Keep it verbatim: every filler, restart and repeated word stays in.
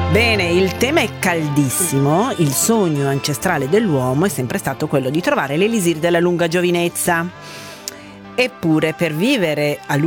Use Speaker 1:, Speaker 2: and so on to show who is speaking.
Speaker 1: Bene, il tema è caldissimo. Il sogno ancestrale dell'uomo è sempre stato quello di trovare l'elisir della lunga giovinezza. Eppure, per vivere a